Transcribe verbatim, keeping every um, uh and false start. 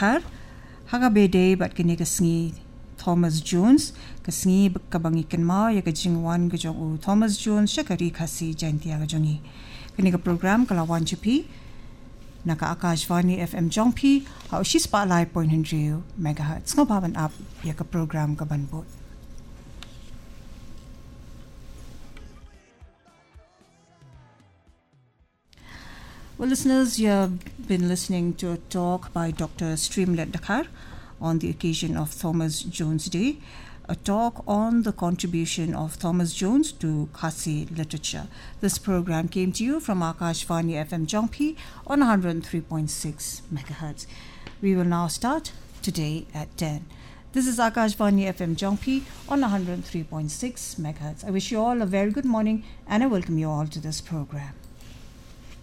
Dakar. Haga bede bat kini kasngi Thomas Jones kasngi kabangi kenma ya kajingwan kajong u Thomas Jones shakari khasi jaintia kajongi. Kini ka program kalawan chupi naka Akashvani F M jongpi ha ushi spotlight point hundred megahertz ngo baban up ya ka program ka banbot. Well, listeners, you have been listening to a talk by Doctor Streamlet Dakar on the occasion of Thomas Jones Day, a talk on the contribution of Thomas Jones to Khasi literature. This program came to you from Akashvani F M Jongpi on one hundred three point six megahertz. We will now start today at ten. This is Akashvani F M Jongpi on one hundred three point six megahertz. I wish you all a very good morning and I welcome you all to this program.